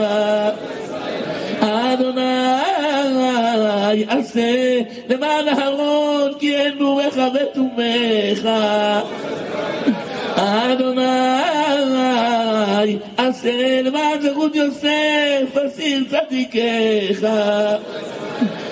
אדוני עשה למען אהרון כי אין נורך ותומך. אדוני עשה למען זכות יוסף אסיר צדיקך.